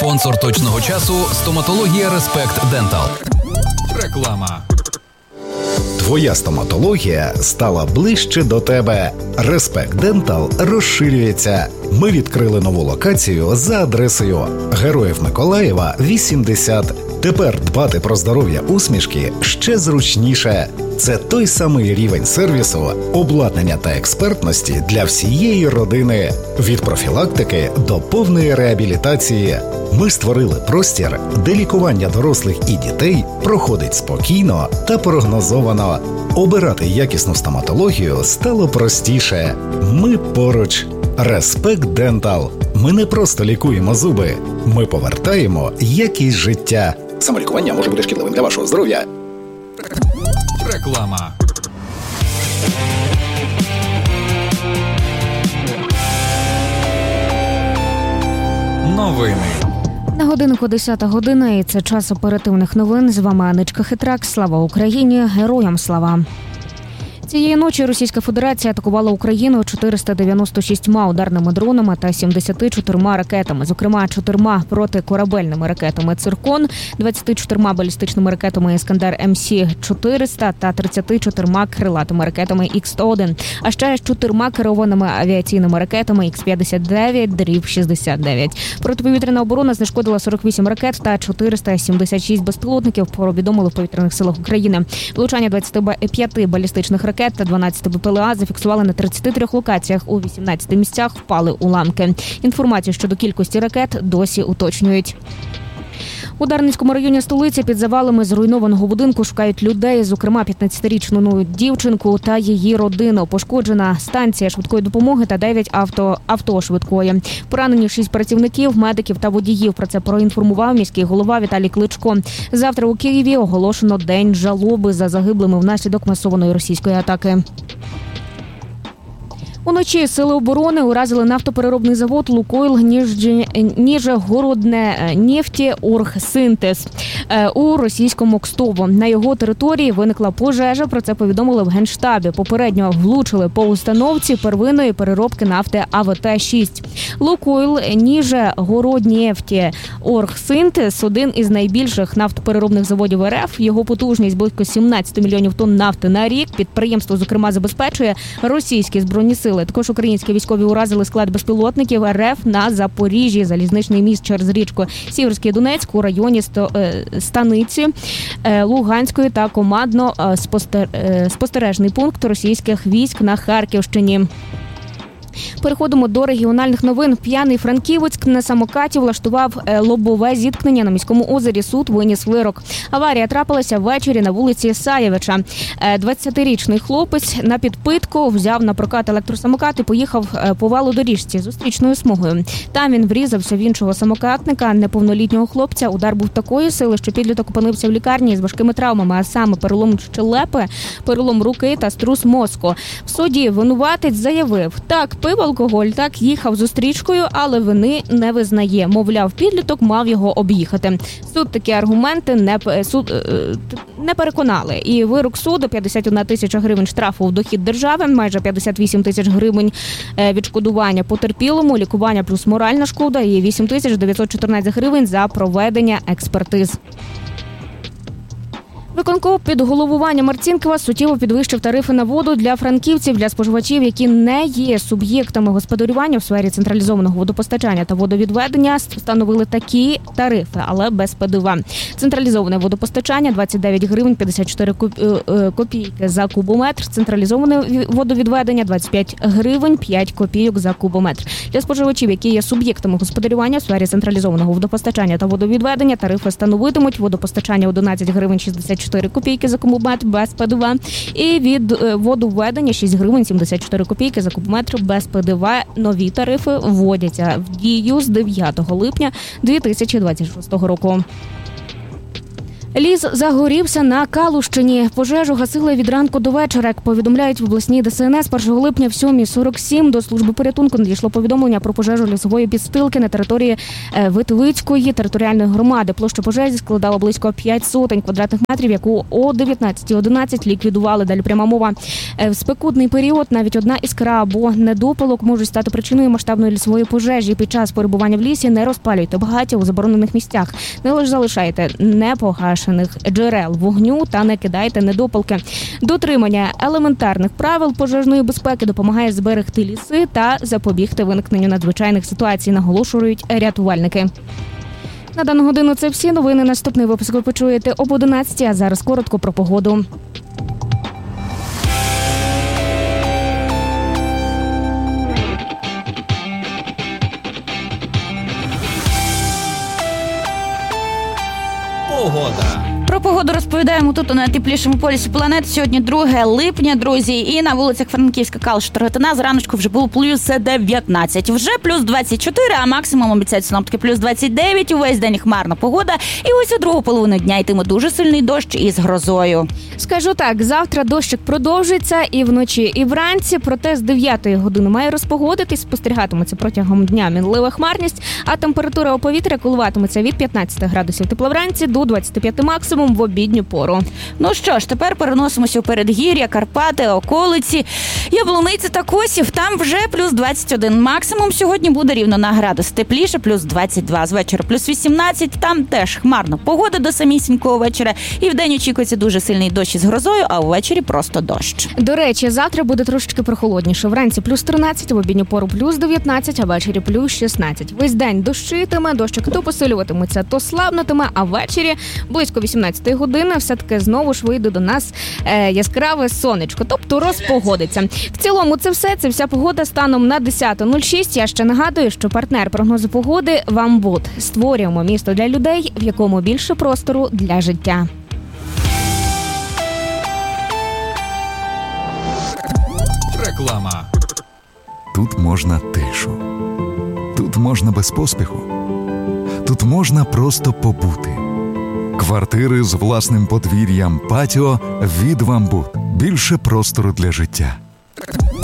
Спонсор точного часу – стоматологія Респект Дентал. Реклама. Твоя стоматологія стала ближче до тебе. Респект Дентал розширюється. Ми відкрили нову локацію за адресою Героїв Миколаєва, 80. Тепер дбати про здоров'я усмішки ще зручніше. Це той самий рівень сервісу, обладнання та експертності для всієї родини. Від профілактики до повної реабілітації. Ми створили простір, де лікування дорослих і дітей проходить спокійно та прогнозовано. Обирати якісну стоматологію стало простіше. Ми поруч. Респект Дентал. Ми не просто лікуємо зуби. Ми повертаємо якість життя. Самолікування може бути шкідливим для вашого здоров'я. Реклама. Новини. На годинку 10 година, і це час оперативних новин. З вами Аничка Хитрак. Слава Україні! Героям слава! Цієї ночі Російська Федерація атакувала Україну 496 ударними дронами та 74 ракетами, зокрема 4 протикорабельними ракетами «Циркон», 24 балістичними ракетами «Іскандер МС-400» та 34 крилатими ракетами Х-101, а ще 4 керованими авіаційними ракетами Х-59-69. Протиповітряна оборона знешкодила 48 ракет та 476 безпілотників, повідомили в повітряних силах України. Влучання 25 балістичних ракет та 12 БПЛА зафіксували на 33 локаціях. У 18 місцях впали уламки. Інформацію щодо кількості ракет досі уточнюють. У Дарницькому районі столиці під завалами зруйнованого будинку шукають людей, зокрема 15-річну дівчинку та її родину. Пошкоджена станція швидкої допомоги та 9 авто швидкої. Поранені 6 працівників, медиків та водіїв. Про це проінформував міський голова Віталій Кличко. Завтра у Києві оголошено день жалоби за загиблими внаслідок масованої російської атаки. Уночі сили оборони уразили нафтопереробний завод «Лукойл Нижегороднефтеоргсинтез» у російському Кстово. На його території виникла пожежа, про це повідомили в Генштабі. Попередньо влучили по установці первинної переробки нафти АВТ-6. «Лукойл Нижегороднефтеоргсинтез» – один із найбільших нафтопереробних заводів РФ. Його потужність близько 17 мільйонів тонн нафти на рік. Підприємство, зокрема, забезпечує російські збройні сили. Також українські військові уразили склад безпілотників РФ на Запоріжжі, залізничний міст через річку Сіверський Донецьк у районі Станиці Луганської та командно-спостережний пункт російських військ на Харківщині. Переходимо до регіональних новин. П'яний франківець на самокаті влаштував лобове зіткнення на міському озері. Суд виніс вирок. Аварія трапилася ввечері на вулиці Саєвича. 20-річний хлопець на підпитку взяв на прокат електросамокат і поїхав по велодоріжці зустрічною смугою. Там він врізався в іншого самокатника, неповнолітнього хлопця. Удар був такої сили, що підліток опинився в лікарні з важкими травмами, а саме перелом щелепи, перелом руки та струс мозку. В суді винуватець заявив: так, пив алкоголь, так, їхав зустрічкою, але вини не визнає. Мовляв, підліток мав його об'їхати. Суд такі аргументи не переконали. І вирок суду: 51 тисяча гривень штрафу в дохід держави, майже 58 тисяч гривень відшкодування потерпілому, лікування плюс моральна шкода і 8 тисяч 914 гривень за проведення експертиз. Виконком під головуванням Марцінкова суттєво підвищив тарифи на воду для франківців, для споживачів, які не є суб'єктами господарювання в сфері централізованого водопостачання та водовідведення. Встановили такі тарифи, але без ПДВ. Централізоване водопостачання – 29 гривень 54 копійки за кубометр. Централізоване водовідведення – 25 гривень 5 копійок за кубометр. Для споживачів, які є суб'єктами господарювання в сфері централізованого водопостачання та водовідведення, тарифи становитимуть: водопостачання – 11 гривень 64 копійки за кубометр без ПДВ, і від водовведення 6 гривень 74 копійки за кубометр без ПДВ. Нові тарифи вводяться в дію з 9 липня 2026 року. Ліс загорівся на Калущині. Пожежу гасили від ранку до вечора. Як повідомляють в обласній ДСНС, 1 липня в 7:47 до служби порятунку надійшло повідомлення про пожежу лісової підстилки на території Витвицької територіальної громади. Площа пожежі складала близько 500 квадратних метрів, яку о 19:11 ліквідували. Далі пряма мова. В спекутний період навіть одна іскра або недопалок можуть стати причиною масштабної лісової пожежі. Під час перебування в лісі не розпалюйте багаття у заборонених місцях. Не лише залишайте непогашених джерел вогню та не кидайте недопалки. Дотримання елементарних правил пожежної безпеки допомагає зберегти ліси та запобігти виникненню надзвичайних ситуацій, наголошують рятувальники. На дану годину це всі новини. Наступний випуск ви почуєте об 11:00, а зараз коротко про погоду. Погода. Про погоду розповідаємо тут, у найтеплішому полюсі планети. Сьогодні 2 липня, друзі. І на вулицях Франківська, Калуш, Ротина зраночку вже було плюс 19. Вже плюс 24, а максимум обіцяють синоптики плюс 29. Увесь день хмарна погода. І ось у другу половину дня йтиме дуже сильний дощ із грозою. Скажу так, завтра дощик продовжиться і вночі, і вранці. Проте з 9-ї години має розпогодитись, спостерігатиметься протягом дня мінлива хмарність, а температура у повітря коливатиметься від 15 градусів тепла вранці до 25 максимум в обідню пору. Ну що ж, тепер переносимося у передгір'я, Карпати, околиці, Яблуниці та Косів. Там вже плюс 21. Максимум сьогодні буде рівно на градус тепліше, плюс 22. З вечора плюс 18. Там теж хмарна погода до самісінького вечора. І вдень очікується дуже сильний дощ із грозою, а ввечері просто дощ. До речі, завтра буде трошечки прохолодніше. Вранці плюс 13, в обідню пору плюс 19, а ввечері плюс 16. Весь день дощитиме, дощик то посилюватиметься, то слабнутиме, а ввечері близько 18 години все-таки знову ж вийде до нас яскраве сонечко, тобто розпогодиться. В цілому це все, це вся погода станом на 10:06. Я ще нагадую, що партнер прогнозу погоди «Вамбуд». Створюємо місто для людей, в якому більше простору для життя. Реклама. Тут можна тишу. Тут можна без поспіху. Тут можна просто побути. Квартири з власним подвір'ям, патіо від «Вамбуд». Більше простору для життя.